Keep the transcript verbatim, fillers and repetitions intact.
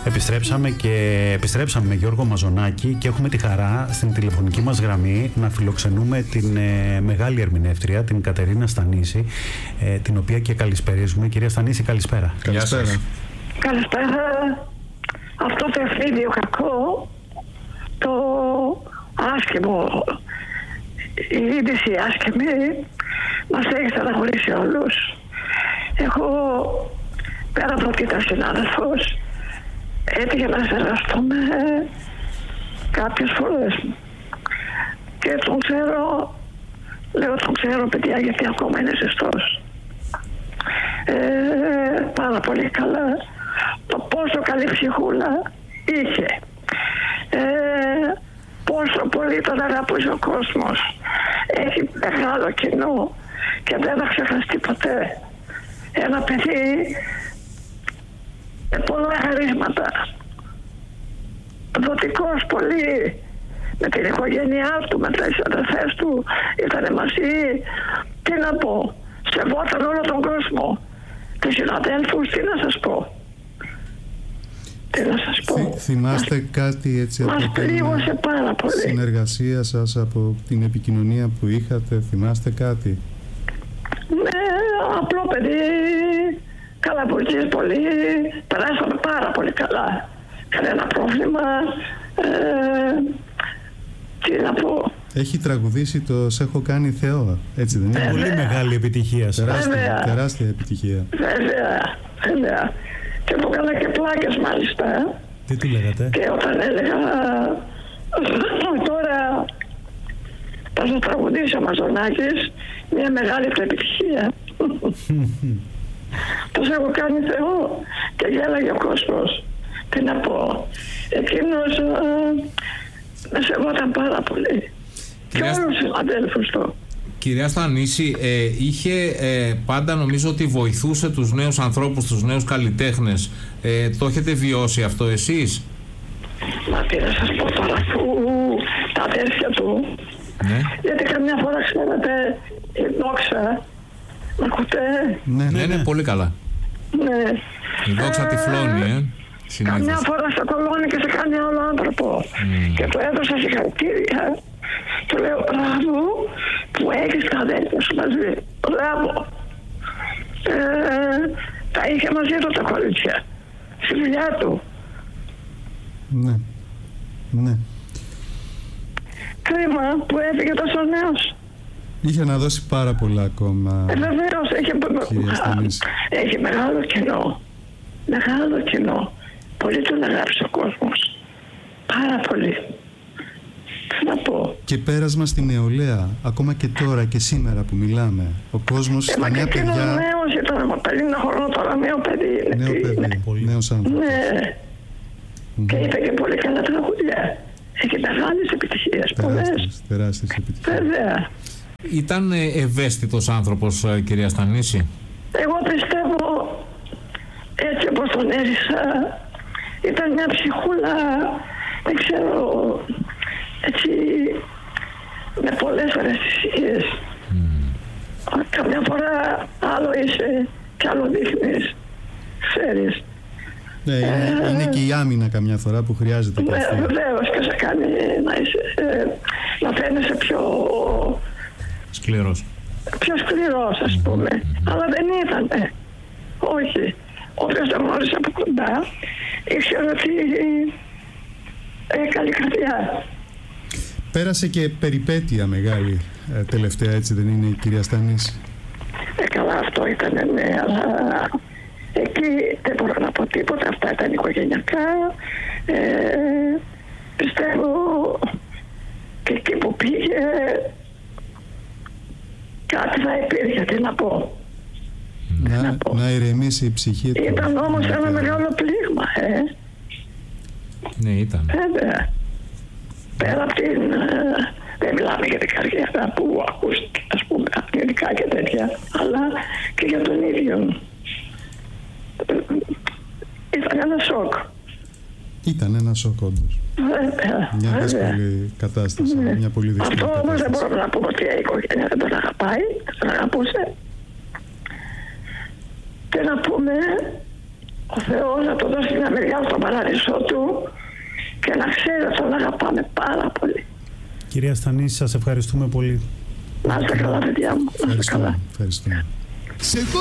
Επιστρέψαμε και επιστρέψαμε με Γιώργο Μαζονάκη και έχουμε τη χαρά στην τηλεφωνική μας γραμμή να φιλοξενούμε την ε, μεγάλη ερμηνεύτρια, την Κατερίνα Στανίση, ε, την οποία και καλησπερίζουμε. Κυρία Στανίση, καλησπέρα. Καλησπέρα. Καλησπέρα. Αυτό το ευθύδιο κακό, το άσχημο, η είδηση άσχημη, μας έχει στεναχωρήσει όλους. Εγώ, πέρα από ότι ήταν συνάδελφος, έτυχε να συνεργαστούμε κάποιες φορές. Και τον ξέρω, λέω τον ξέρω παιδιά γιατί ακόμα είναι ζεστός. Ε, πάρα πολύ καλά. Το πόσο καλή ψυχούλα είχε. Ε, πόσο πολύ τον αγαπούσε ο κόσμος. Έχει μεγάλο κοινό και δεν θα ξεχαστεί ποτέ. Ένα παιδί με πολλά χαρίσματα. Δοτικός πολύ. Με την οικογένειά του, με τις αδερφές του, ήταν μαζί. Τι να πω, σεβόταν όλο τον κόσμο. Τους συναδέλφους, τι να σας πω. Τι να σας πω. Θυ, θυμάστε μας, κάτι έτσι μας από πλήγωσε πάρα πολύ. Συνεργασία σας, από την επικοινωνία που είχατε, θυμάστε κάτι? Ναι, απλό παιδί, καλαπουργής πολύ, περάσαμε πάρα πολύ καλά. Κανένα πρόβλημα. Ε, τι να πω. Έχει τραγουδήσει το «Σ' έχω κάνει Θεό», έτσι δεν είναι? Πολύ μεγάλη επιτυχία. Τεράστια, τεράστια επιτυχία. Βέβαια, βέβαια. Και μου έκανα και πλάκες μάλιστα. Τι του λέγατε? Και όταν έλεγα τώρα θα σας τραγουδήσει ο Μαζονάκης, μια μεγάλη του επιτυχία. Τους έχω κάνει Θεό και γέλαγε ο κόσμος. Τι να πω. Εκείνος με σεβόταν πάρα πολύ. Κυρία... Και όλους τους αδέλφους του. Κυρία Στανίση, ε, είχε ε, πάντα, νομίζω ότι βοηθούσε τους νέους ανθρώπους, τους νέους καλλιτέχνες. Ε, το έχετε βιώσει αυτό εσείς? Μα τι να σας πω τώρα, αφού τα αδέρφια του, ναι. Γιατί καμιά φορά ξέρετε η δόξα, μ' ακούτε? Ναι, ναι, ναι, ναι, ναι, πολύ καλά. Ναι. Η δόξα ε, τυφλώνει, ε. Συνήθως. Καμιά φορά σε κολώνει και σε κάνει άλλο άνθρωπο. Mm. Και του έδωσα συγχαρητήρια. Του λέω μπράβο που έχεις τα αδέλφια σου μαζί. Μπράβο. Ε, τα είχε μαζί του τα κορίτσια. Στη δουλειά του. Ναι. Ναι. Κρίμα που έφυγε τόσο νέος. Είχε να δώσει πάρα πολλά ακόμα. Ε, βεβαίως, έχει, έχει μεγάλο κοινό. Μεγάλο κοινό. Πολύ τον αγάπησε ο κόσμος. Πάρα πολύ. Τι να πω. Και πέρασμα στη νεολαία, ακόμα και τώρα και σήμερα που μιλάμε. Ο κόσμος, ε, τα νέα παιδιά... Μα και νέος ήταν, μα πενήντα χρονών τώρα, νέο παιδί. Νέο τι, παιδί, ναι. νέος άνθρωπος. Ναι. Mm-hmm. Και είπε και πολύ καλά τραγούδια. Έχει μεγάλες επιτυχίες, πολλές. Τεράστιες επιτυχίες. Βέβαια. Ήταν ευαίσθητος άνθρωπος, κυρία Στανίση? Εγώ πιστεύω, έτσι όπως τον έζησα, ήταν μια ψυχούλα, δεν ξέρω, έτσι, με πολλές ευαισθησίες. Mm. Καμιά φορά άλλο είσαι και άλλο δείχνεις, ξέρεις. Ναι, είναι, ε, είναι και η άμυνα καμιά φορά που χρειάζεται. Ναι, βεβαίως, και σε κάνει να, είσαι, να φαίνεσαι πιο... Σκληρός. Πιο σκληρός, ας πούμε. Mm-hmm. Αλλά δεν ήταν. Όχι. Όποιος τον γνώρισε από κοντά, ήξερε ότι έχει καλή καρδιά. Πέρασε και περιπέτεια μεγάλη ε, τελευταία, έτσι δεν είναι, η κυρία Στανίση? Ε, καλά, αυτό ήταν, ναι, αλλά εκεί δεν μπορώ να πω τίποτα. Αυτά ήταν οικογενειακά. Ε, πιστεύω και εκεί που πήγε κάτι θα υπήρχε, τι να πω. Να, να, πω. να ηρεμήσει η ψυχή του. Ήταν όμως ένα μεγάλο πλήγμα, ε. Ναι, ήταν. Βέβαια. Πέρα από την... Δεν μιλάμε για την καριέρα που ακούστηκε, ας πούμε, αρνητικά και τέτοια, αλλά και για τον ίδιο. Ήταν ένα σοκ. Ήταν ένα σοκ, όντως. Βέβαια. Μια δύσκολη κατάσταση. Ναι. Μια πολύ δύσκολη Αυτό κατάσταση. όμως δεν μπορούμε να πούμε ότι η οικογένεια δεν τον αγαπάει, δεν τον αγαπούσε. Και να πούμε ο Θεός να του δώσει μια μεριά στον παράδεισό του και να ξέρει ότι τον αγαπάμε πάρα πολύ. Κυρία Στανίση, σας ευχαριστούμε πολύ. Να είστε καλά, παιδιά μου. Να είστε καλά. Ευχαριστούμε.